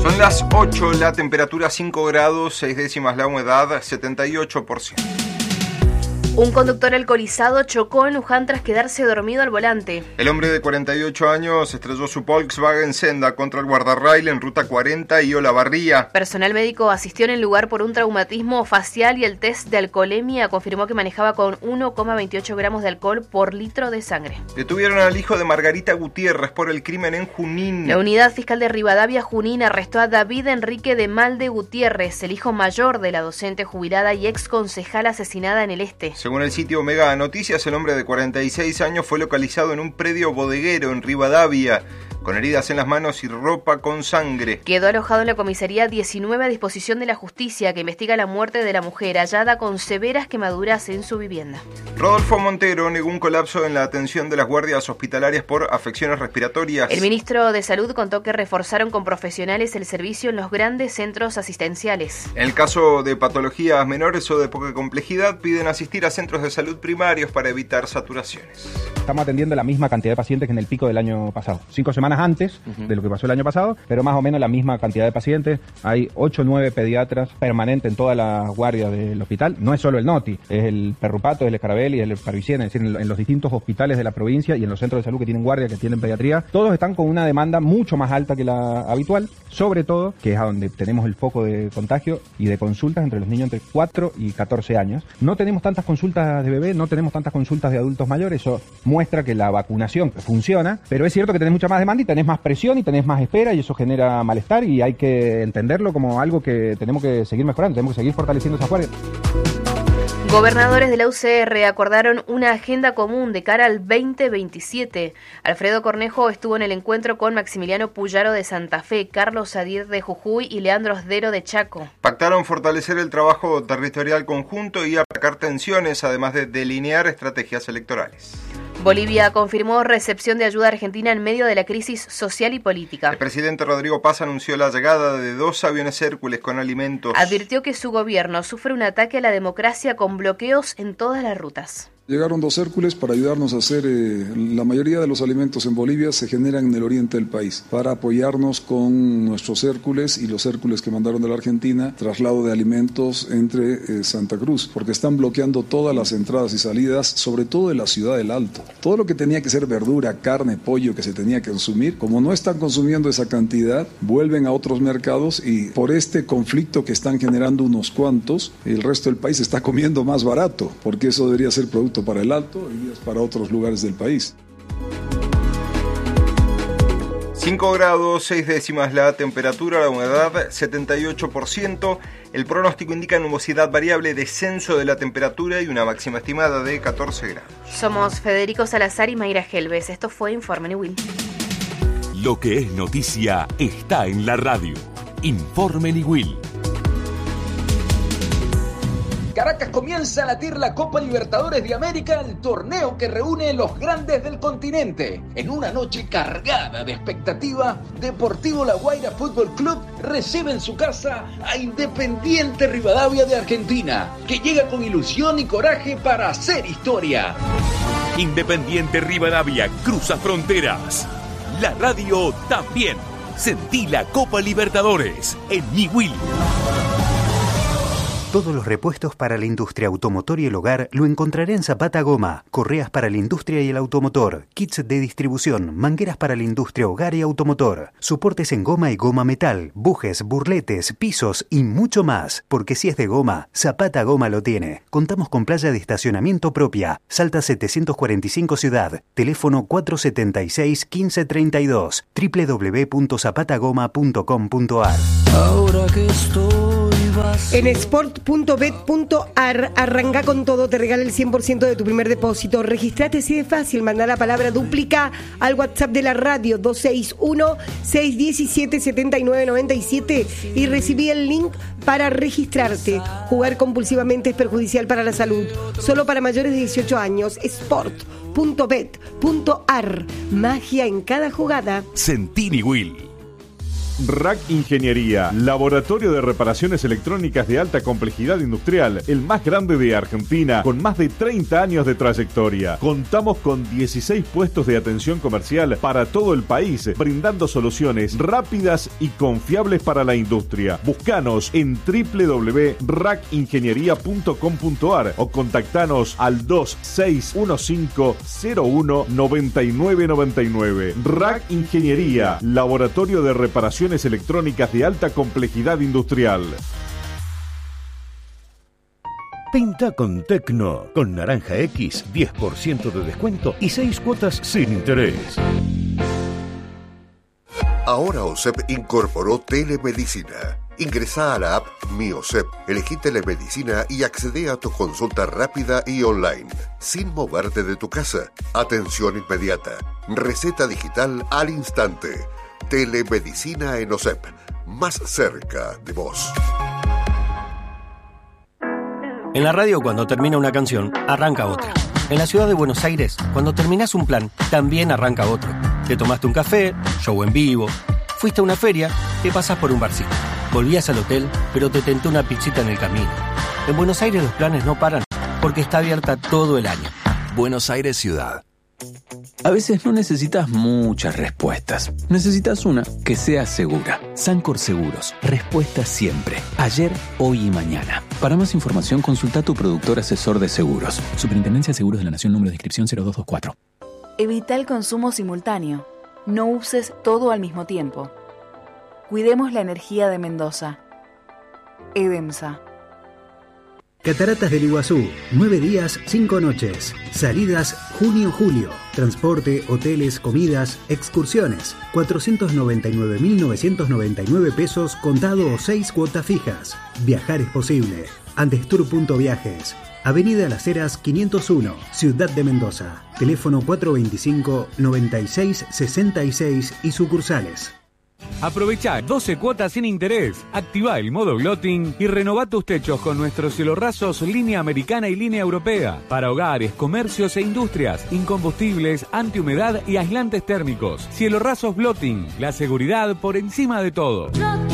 Son las 8, la temperatura 5 grados, 6 décimas la humedad, 78%. Un conductor alcoholizado chocó en Luján tras quedarse dormido al volante. El hombre de 48 años estrelló su Volkswagen Senda contra el guardarrail en Ruta 40 y Olavarría. Personal médico asistió en el lugar por un traumatismo facial y el test de alcoholemia confirmó que manejaba con 1,28 gramos de alcohol por litro de sangre. Detuvieron al hijo de Margarita Gutiérrez por el crimen en Junín. La unidad fiscal de Rivadavia, Junín, arrestó a David Enrique de Malde Gutiérrez, el hijo mayor de la docente jubilada y ex concejal asesinada en el Este. Según el sitio Omega Noticias, el hombre de 46 años fue localizado en un predio bodeguero en Rivadavia, con heridas en las manos y ropa con sangre. Quedó alojado en la comisaría 19 a disposición de la justicia, que investiga la muerte de la mujer hallada con severas quemaduras en su vivienda. Rodolfo Montero negó un colapso en la atención de las guardias hospitalarias por afecciones respiratorias. El ministro de Salud contó que reforzaron con profesionales el servicio en los grandes centros asistenciales. En el caso de patologías menores o de poca complejidad, piden asistir a centros de salud primarios para evitar saturaciones. Estamos atendiendo la misma cantidad de pacientes que en el pico del año pasado. 5 semanas antes de lo que pasó el año pasado, pero más o menos la misma cantidad de pacientes. Hay 8 o 9 pediatras permanentes en todas las guardias del hospital. No es solo el NOTI, es el Perrupato, es el Escarabelli, es el Parvicien, es decir, en los distintos hospitales de la provincia y en los centros de salud que tienen guardia, que tienen pediatría. Todos están con una demanda mucho más alta que la habitual, sobre todo, que es a donde tenemos el foco de contagio y de consultas entre los niños entre 4 y 14 años. No tenemos tantas consultas de bebés, no tenemos tantas consultas de adultos mayores. Eso muestra que la vacunación funciona, pero es cierto que tenés mucha más demanda y tenés más presión y tenés más espera y eso genera malestar y hay que entenderlo como algo que tenemos que seguir mejorando, tenemos que seguir fortaleciendo esas guardias. Gobernadores de la UCR acordaron una agenda común de cara al 2027. Alfredo Cornejo estuvo en el encuentro con Maximiliano Puyaro de Santa Fe, Carlos Sadir de Jujuy y Leandro Osdero de Chaco. Pactaron fortalecer el trabajo territorial conjunto y aplacar tensiones, además de delinear estrategias electorales. Bolivia confirmó recepción de ayuda argentina en medio de la crisis social y política. El presidente Rodrigo Paz anunció la llegada de 2 aviones Hércules con alimentos. Advirtió que su gobierno sufre un ataque a la democracia con bloqueos en todas las rutas. Llegaron 2 Hércules para ayudarnos a hacer, la mayoría de los alimentos en Bolivia se generan en el oriente del país, para apoyarnos con nuestros Hércules y los Hércules que mandaron de la Argentina, traslado de alimentos entre Santa Cruz, porque están bloqueando todas las entradas y salidas, sobre todo de la ciudad del Alto. Todo lo que tenía que ser verdura, carne, pollo que se tenía que consumir, como no están consumiendo esa cantidad, vuelven a otros mercados y por este conflicto que están generando unos cuantos, el resto del país está comiendo más barato, porque eso debería ser producto para el Alto y para otros lugares del país. 5 grados, 6 décimas la temperatura, la humedad 78%. El pronóstico indica nubosidad variable, descenso de la temperatura y una máxima estimada de 14 grados. Somos Federico Salazar y Mayra Gelbes. Esto fue Informe Niwil. Lo que es noticia está en la radio. Informe Niwil. Caracas comienza a latir la Copa Libertadores de América, el torneo que reúne los grandes del continente. En una noche cargada de expectativa, Deportivo La Guaira Fútbol Club recibe en su casa a Independiente Rivadavia de Argentina, que llega con ilusión y coraje para hacer historia. Independiente Rivadavia cruza fronteras. La radio también. Sentí la Copa Libertadores en Niwil. Todos los repuestos para la industria automotor y el hogar lo encontraré en Zapata Goma. Correas para la industria y el automotor, kits de distribución, mangueras para la industria, hogar y automotor, soportes en goma y goma metal, bujes, burletes, pisos y mucho más. Porque si es de goma, Zapata Goma lo tiene. Contamos con playa de estacionamiento propia. Salta 745 Ciudad. Teléfono 476-1532. www.zapatagoma.com.ar. Ahora que estoy en sport.bet.ar arranca con todo, te regala el 100% de tu primer depósito. Registrate así de fácil, manda la palabra dúplica al WhatsApp de la radio 261-617-7997 y recibí el link para registrarte. Jugar compulsivamente es perjudicial para la salud. Solo para mayores de 18 años. Sport.bet.ar. Magia en cada jugada. Sentí Niwil. RAC Ingeniería, laboratorio de reparaciones electrónicas de alta complejidad industrial, el más grande de Argentina, con más de 30 años de trayectoria. Contamos con 16 puestos de atención comercial para todo el país, brindando soluciones rápidas y confiables para la industria. Búscanos en www.racingeniería.com.ar o contactanos al 2615019999. RAC Ingeniería, laboratorio de reparaciones electrónicas de alta complejidad industrial. Pinta con Tecno. Con Naranja X, 10% de descuento y 6 cuotas sin interés. Ahora OSEP incorporó telemedicina. Ingresá a la app Mi OSEP, elegí telemedicina y accede a tu consulta rápida y online, sin moverte de tu casa. Atención inmediata. Receta digital al instante. Telemedicina en OSEP, más cerca de vos. En la radio, cuando termina una canción, arranca otra. En la ciudad de Buenos Aires, cuando terminás un plan, también arranca otro. Te tomaste un café, show en vivo, fuiste a una feria, te pasás por un barcito. Volvías al hotel, pero te tentó una pizzita en el camino. En Buenos Aires los planes no paran, porque está abierta todo el año. Buenos Aires Ciudad. A veces no necesitas muchas respuestas. Necesitas una que sea segura. Sancor Seguros. Respuesta siempre. Ayer, hoy y mañana. Para más información, consulta a tu productor asesor de seguros. Superintendencia de Seguros de la Nación, número de inscripción 0224. Evita el consumo simultáneo. No uses todo al mismo tiempo. Cuidemos la energía de Mendoza. EDEMSA. Cataratas del Iguazú, 9 días, 5 noches. Salidas junio-julio. Transporte, hoteles, comidas, excursiones. 499.999 pesos contado o 6 cuotas fijas. Viajar es posible. Andestur.viajes. Avenida Las Heras 501, Ciudad de Mendoza. Teléfono 425-9666 y sucursales. Aprovecha 12 cuotas sin interés. Activa el modo Glotting y renová tus techos con nuestros cielorrasos línea americana y línea europea. Para hogares, comercios e industrias, incombustibles, antihumedad y aislantes térmicos. Cielorrasos Glotting, la seguridad por encima de todo.